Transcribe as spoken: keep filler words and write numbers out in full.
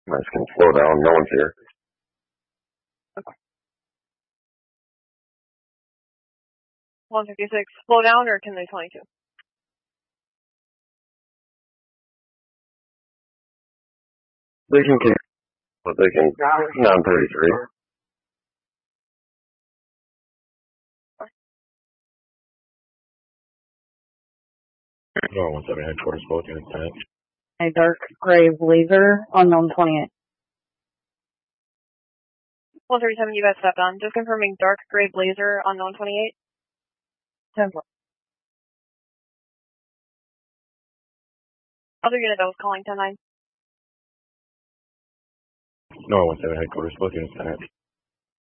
Guys can slow down, no one's here. one fifty-six, slow down or can they twenty-two? They can keep, but they can, nine thirty-three. No, one seven headquarters, both units ten. A dark gray blazer, unknown twenty-eight. one thirty-seven, you guys stepped on. Just confirming dark gray blazer, unknown twenty-eight. ten four. Other unit that was calling ten nine. No, one seven headquarters, both units ten.